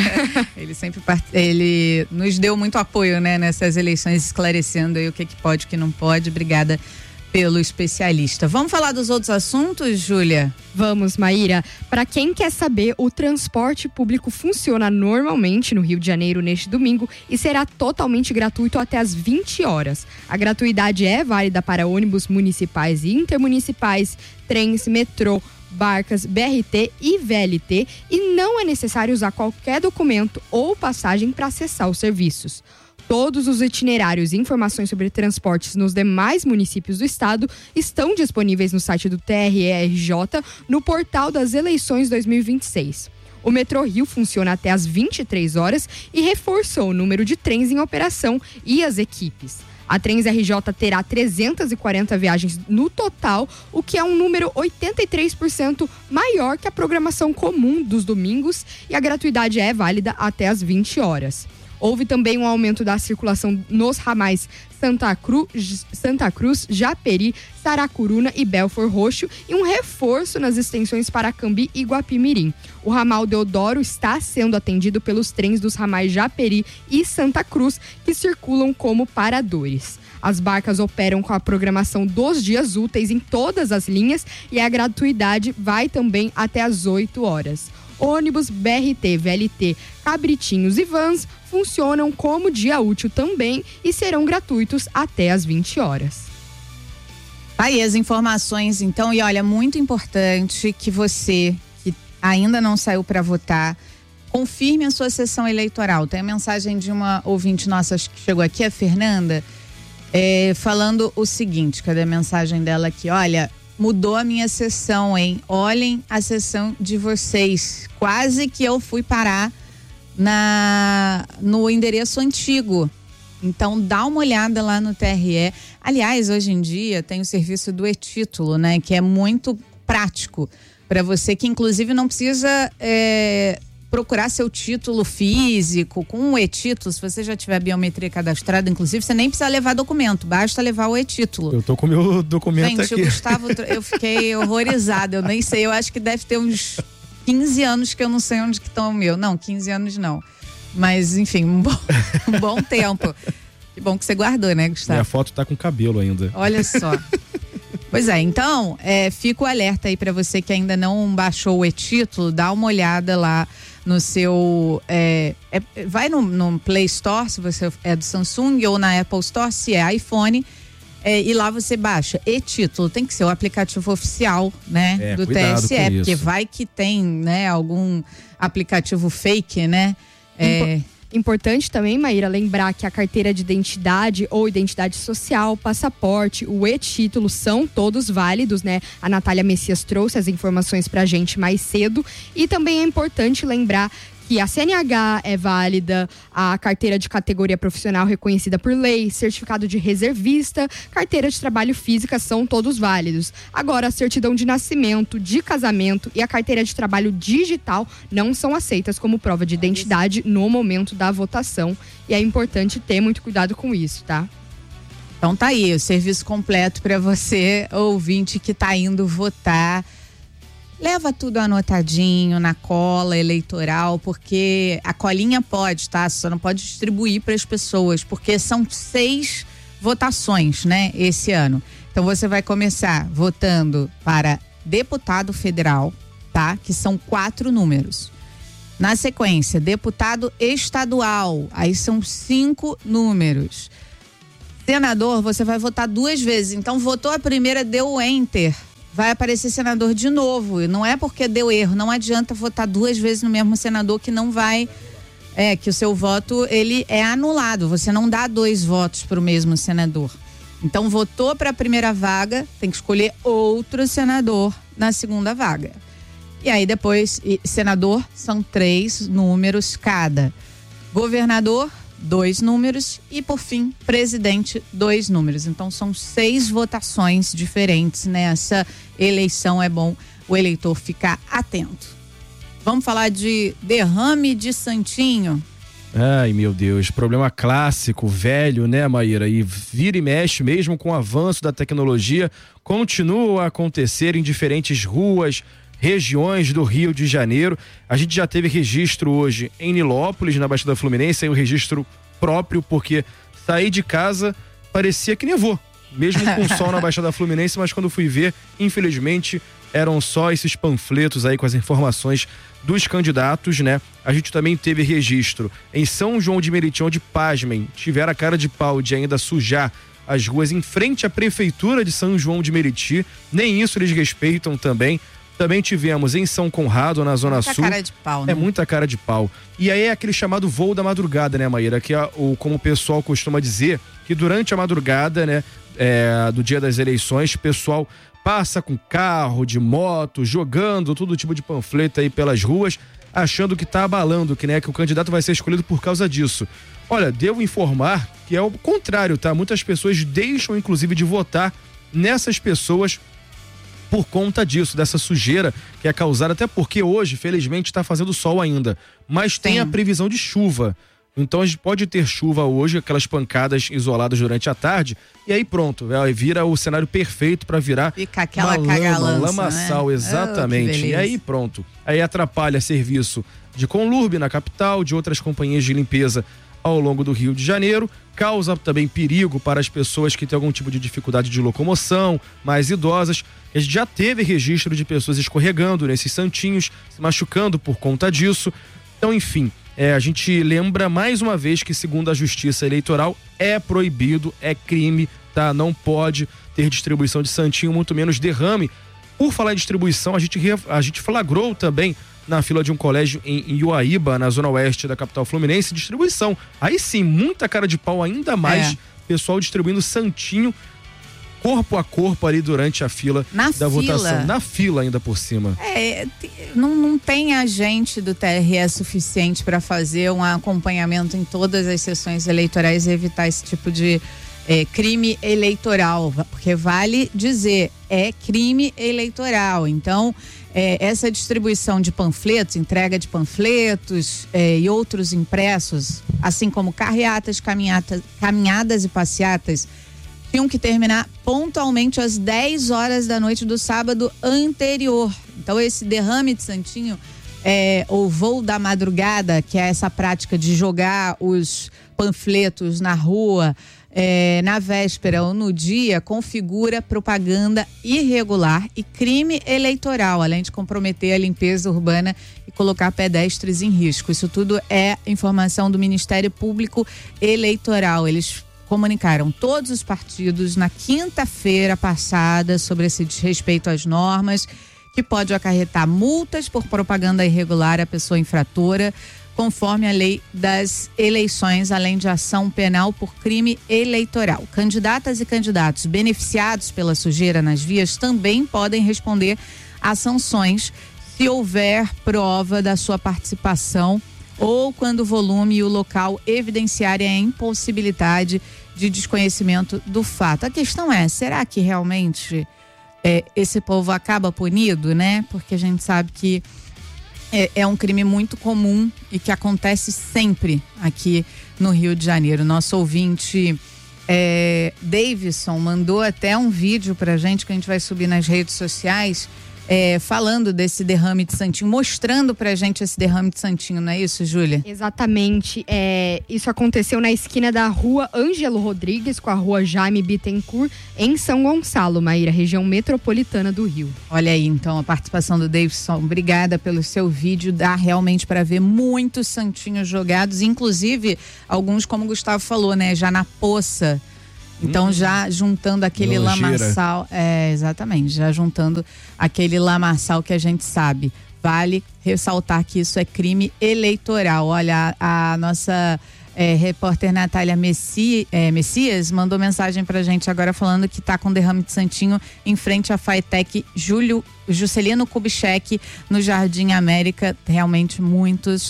Ele nos deu muito apoio, né, nessas eleições, esclarecendo aí o que pode e o que não pode. Obrigada pelo especialista. Vamos falar dos outros assuntos, Júlia? Vamos, Maíra. Para quem quer saber, o transporte público funciona normalmente no Rio de Janeiro neste domingo e será totalmente gratuito até às 20 horas. A gratuidade é válida para ônibus municipais e intermunicipais, trens, metrô, barcas, BRT e VLT e não é necessário usar qualquer documento ou passagem para acessar os serviços. Todos os itinerários e informações sobre transportes nos demais municípios do estado estão disponíveis no site do TRE-RJ no portal das eleições 2026. O metrô Rio funciona até às 23 horas e reforçou o número de trens em operação e as equipes. A Trens RJ terá 340 viagens no total, o que é um número 83% maior que a programação comum dos domingos e a gratuidade é válida até às 20 horas. Houve também um aumento da circulação nos ramais Santa Cruz, Japeri, Saracuruna e Belford Roxo e um reforço nas extensões Paracambi e Guapimirim. O ramal Deodoro está sendo atendido pelos trens dos ramais Japeri e Santa Cruz, que circulam como paradores. As barcas operam com a programação dos dias úteis em todas as linhas e a gratuidade vai também até às 8 horas. Ônibus, BRT, VLT, cabritinhos e vans funcionam como dia útil também e serão gratuitos até às 20 horas. Aí as informações, então, e olha, muito importante que você que ainda não saiu para votar, confirme a sua sessão eleitoral. Tem a mensagem de uma ouvinte nossa que chegou aqui, a Fernanda, falando o seguinte, cadê a mensagem dela aqui? Olha, mudou a minha sessão, hein? Olhem a sessão de vocês. Quase que eu fui parar no endereço antigo. Então, dá uma olhada lá no TRE. Aliás, hoje em dia tem o serviço do e-título, né? Que é muito prático para você, que inclusive não precisa procurar seu título físico. Com o e-título, se você já tiver biometria cadastrada, inclusive, você nem precisa levar documento, basta levar o e-título. Eu tô com o meu documento aqui. Gente, o Gustavo, eu fiquei horrorizada, eu nem sei, eu acho que deve ter uns 15 anos que eu não sei onde que estão o meu. Não, 15 anos não. Mas, enfim, um bom tempo. Que bom que você guardou, né, Gustavo? Minha foto tá com cabelo ainda. Olha só. Pois é, então, fica o alerta aí pra você que ainda não baixou o e-título, dá uma olhada lá no seu... vai no Play Store, se você é do Samsung, ou na Apple Store, se é iPhone, e lá você baixa e-título. Tem que ser o aplicativo oficial, né, do TSE, porque vai que tem, né, algum aplicativo fake, né? Importante também, Maíra, lembrar que a carteira de identidade ou identidade social, passaporte, o e-título são todos válidos, né? A Natália Messias trouxe as informações pra gente mais cedo. E também é importante lembrar que a CNH é válida, a carteira de categoria profissional reconhecida por lei, certificado de reservista, carteira de trabalho física são todos válidos. Agora, a certidão de nascimento, de casamento e a carteira de trabalho digital não são aceitas como prova de identidade no momento da votação. E é importante ter muito cuidado com isso, tá? Então tá aí, o serviço completo para você, ouvinte que tá indo votar. Leva tudo anotadinho na cola eleitoral, porque a colinha pode, tá? Só não pode distribuir para as pessoas, porque são 6 votações, né, esse ano. Então você vai começar votando para deputado federal, tá? Que são 4 números. Na sequência, deputado estadual, aí são 5 números. Senador, você vai votar 2 vezes. Então votou a primeira, deu o enter. Vai aparecer senador de novo. E não é porque deu erro, não adianta votar 2 vezes no mesmo senador que não vai, que o seu voto ele é anulado. Você não dá 2 votos para o mesmo senador. Então votou para a primeira vaga, tem que escolher outro senador na segunda vaga. E aí depois, senador são 3 números cada. Governador, 2 números e, por fim, presidente, 2 números. Então, são 6 votações diferentes nessa eleição. É bom o eleitor ficar atento. Vamos falar de derrame de santinho. Ai, meu Deus, problema clássico, velho, né, Maíra? E vira e mexe, mesmo com o avanço da tecnologia, continua a acontecer em diferentes ruas, regiões do Rio de Janeiro. A gente já teve registro hoje em Nilópolis, na Baixada Fluminense, aí um registro próprio, porque saí de casa parecia que nevou, mesmo com sol na Baixada Fluminense, mas quando fui ver, infelizmente, eram só esses panfletos aí com as informações dos candidatos, né? A gente também teve registro em São João de Meriti, onde, pasmem, tiveram a cara de pau de ainda sujar as ruas em frente à prefeitura de São João de Meriti. Nem isso eles respeitam também. Também tivemos em São Conrado, na Zona Sul. Muita cara de pau, né? É muita cara de pau. E aí é aquele chamado voo da madrugada, né, Maíra? Que é como o pessoal costuma dizer, que durante a madrugada, né, do dia das eleições, o pessoal passa com carro, de moto, jogando todo tipo de panfleto aí pelas ruas, achando que tá abalando, que o candidato vai ser escolhido por causa disso. Olha, devo informar que é o contrário, tá? Muitas pessoas deixam, inclusive, de votar nessas pessoas por conta disso, dessa sujeira que é causada, até porque hoje, felizmente, está fazendo sol ainda, mas tem a previsão de chuva. Então a gente pode ter chuva hoje, aquelas pancadas isoladas durante a tarde, e aí pronto, vira o cenário perfeito para virar fica aquela cagalança, lamaçal, né? Exatamente. E aí pronto, aí atrapalha serviço de Conlurb na capital, de outras companhias de limpeza ao longo do Rio de Janeiro, causa também perigo para as pessoas que têm algum tipo de dificuldade de locomoção, mais idosas. A gente já teve registro de pessoas escorregando nesses santinhos, se machucando por conta disso. Então, enfim, a gente lembra mais uma vez que, segundo a Justiça Eleitoral, é proibido, é crime, tá? Não pode ter distribuição de santinho, muito menos derrame. Por falar em distribuição, a gente flagrou também na fila de um colégio em Uaíba, na zona oeste da capital fluminense, distribuição. Aí sim, muita cara de pau, ainda mais pessoal distribuindo santinho corpo a corpo ali durante a fila votação. Na fila ainda por cima. Não tem agente do TRE suficiente para fazer um acompanhamento em todas as sessões eleitorais e evitar esse tipo de crime eleitoral, porque vale dizer, é crime eleitoral. Então, essa distribuição de panfletos, entrega de panfletos e outros impressos, assim como carreatas, caminhadas e passeatas, tinham que terminar pontualmente às 10 horas da noite do sábado anterior. Então, esse derrame de santinho o voo da madrugada, que é essa prática de jogar os panfletos na rua na véspera ou no dia, configura propaganda irregular e crime eleitoral, além de comprometer a limpeza urbana e colocar pedestres em risco. Isso tudo é informação do Ministério Público Eleitoral. Eles comunicaram todos os partidos na quinta-feira passada sobre esse desrespeito às normas, que pode acarretar multas por propaganda irregular à pessoa infratora, conforme a lei das eleições, além de ação penal por crime eleitoral. Candidatas e candidatos beneficiados pela sujeira nas vias também podem responder a sanções se houver prova da sua participação ou quando o volume e o local evidenciarem a impossibilidade de desconhecimento do fato. A questão é, será que realmente esse povo acaba punido, né? Porque a gente sabe que é um crime muito comum e que acontece sempre aqui no Rio de Janeiro. Nosso ouvinte Davidson mandou até um vídeo pra gente que a gente vai subir nas redes sociais, falando desse derrame de Santinho, mostrando pra gente esse derrame de Santinho, não é isso, Júlia? Exatamente. Isso aconteceu na esquina da rua Ângelo Rodrigues com a rua Jaime Bittencourt, em São Gonçalo, Maíra, região metropolitana do Rio. Olha aí, então, a participação do Davidson. Obrigada pelo seu vídeo. Dá realmente para ver muitos santinhos jogados, inclusive alguns, como o Gustavo falou, né, já na poça. Então, já juntando aquele lamaçal, exatamente, já juntando aquele lamaçal que a gente sabe. Vale ressaltar que isso é crime eleitoral. Olha, a nossa repórter Natália Messias mandou mensagem pra gente agora falando que tá com derrame de Santinho em frente à Faetec Juscelino Kubitschek, no Jardim América. Realmente muitos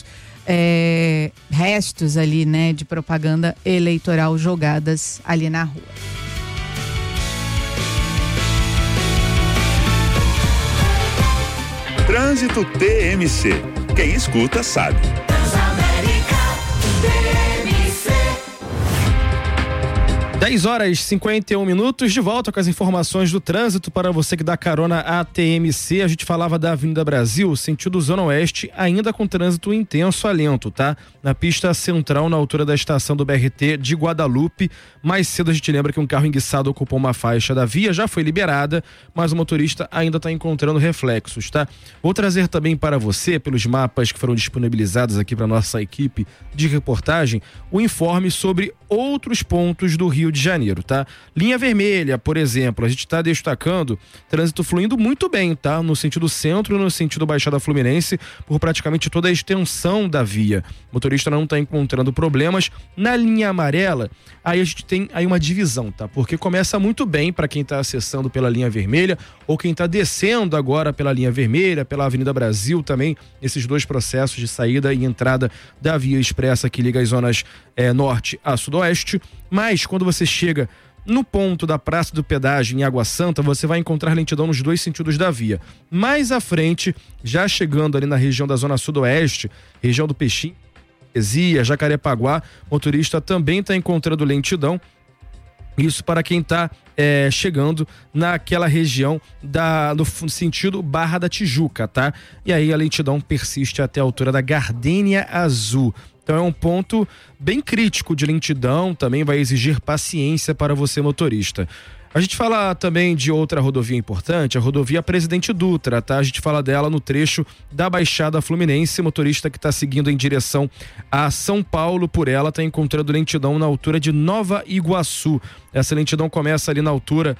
restos ali, né, de propaganda eleitoral jogadas ali na rua. Trânsito TMC. Quem escuta sabe. 10h51, de volta com as informações do trânsito para você que dá carona à TMC. A gente falava da Avenida Brasil, sentido Zona Oeste, ainda com trânsito intenso a lento, tá? Na pista central, na altura da estação do BRT de Guadalupe. Mais cedo a gente lembra que um carro enguiçado ocupou uma faixa da via, já foi liberada, mas o motorista ainda está encontrando reflexos, tá? Vou trazer também para você, pelos mapas que foram disponibilizados aqui para nossa equipe de reportagem, o informe sobre outros pontos do Rio de Janeiro, tá? Linha Vermelha, por exemplo, a gente está destacando trânsito fluindo muito bem, tá? No sentido centro e no sentido Baixada Fluminense, por praticamente toda a extensão da via. O motorista não está encontrando problemas. Na linha amarela, aí a gente tem aí uma divisão, tá? Porque começa muito bem para quem está acessando pela linha vermelha ou quem está descendo agora pela linha vermelha, pela Avenida Brasil também, esses dois processos de saída e entrada da via expressa que liga as zonas norte a sudoeste. Mas quando você chega no ponto da Praça do Pedágio em Água Santa, você vai encontrar lentidão nos dois sentidos da via. Mais à frente, já chegando ali na região da zona sudoeste, região do Peixinho, Jacarepaguá, motorista também está encontrando lentidão. Isso para quem está chegando naquela região no sentido Barra da Tijuca, tá? E aí a lentidão persiste até a altura da Gardênia Azul. Então é um ponto bem crítico de lentidão, também vai exigir paciência para você, motorista. A gente fala também de outra rodovia importante, a rodovia Presidente Dutra, tá? A gente fala dela no trecho da Baixada Fluminense. Motorista que está seguindo em direção a São Paulo, por ela está encontrando lentidão na altura de Nova Iguaçu. Essa lentidão começa ali na altura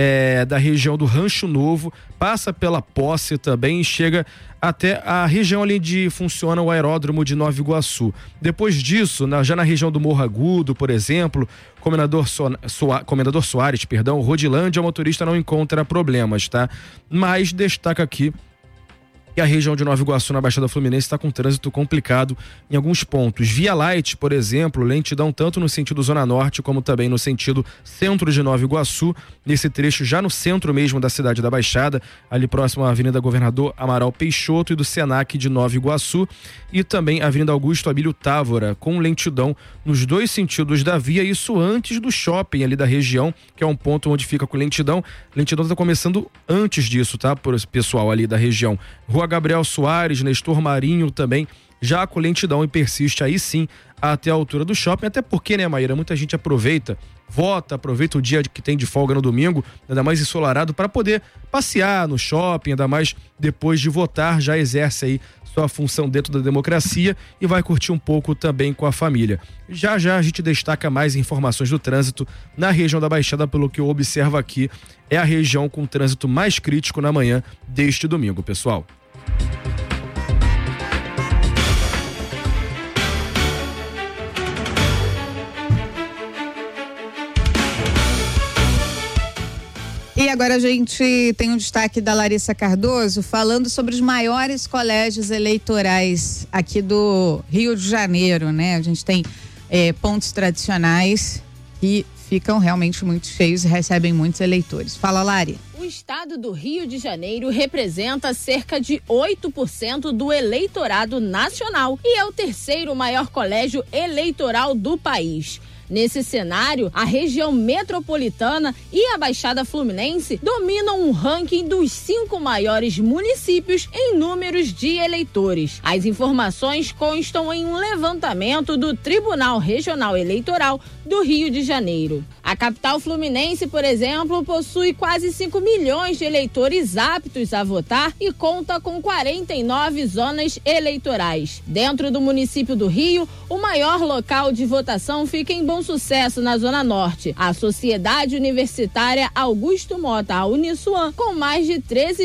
da região do Rancho Novo, passa pela Posse também e chega até a região ali onde funciona o aeródromo de Nova Iguaçu. Depois disso, já na região do Morro Agudo, por exemplo, Comendador Soares, Rodilândia, o motorista não encontra problemas, tá? Mas destaca aqui que a região de Nova Iguaçu, na Baixada Fluminense, está com trânsito complicado em alguns pontos. Via Light, por exemplo, lentidão tanto no sentido Zona Norte como também no sentido centro de Nova Iguaçu, nesse trecho já no centro mesmo da cidade da Baixada, ali próximo à Avenida Governador Amaral Peixoto e do Senac de Nova Iguaçu, e também a Avenida Augusto Abílio Távora, com lentidão nos dois sentidos da via, isso antes do shopping ali da região, que é um ponto onde fica com lentidão. Lentidão está começando antes disso, tá? Por esse pessoal ali da região. Rua Rua Gabriel Soares, Nestor Marinho também, já com lentidão e persiste aí sim até a altura do shopping, até porque, né, Maíra, muita gente aproveita o dia que tem de folga no domingo, ainda mais ensolarado, para poder passear no shopping, ainda mais depois de votar, já exerce aí sua função dentro da democracia e vai curtir um pouco também com a família. Já já a gente destaca mais informações do trânsito na região da Baixada, pelo que eu observo aqui, é a região com o trânsito mais crítico na manhã deste domingo, pessoal. E agora a gente tem um destaque da Larissa Cardoso falando sobre os maiores colégios eleitorais aqui do Rio de Janeiro, né? A gente tem pontos tradicionais que ficam realmente muito cheios e recebem muitos eleitores. Fala, Lari. O estado do Rio de Janeiro representa cerca de 8% do eleitorado nacional e é o terceiro maior colégio eleitoral do país. Nesse cenário, a região metropolitana e a Baixada Fluminense dominam um ranking dos 5 maiores municípios em números de eleitores. As informações constam em um levantamento do Tribunal Regional Eleitoral do Rio de Janeiro. A capital fluminense, por exemplo, possui quase 5 milhões de eleitores aptos a votar e conta com 49 zonas eleitorais. Dentro do município do Rio, o maior local de votação fica em Bom Sucesso, na Zona Norte. A Sociedade Universitária Augusto Mota, a Uniswan, com mais de 13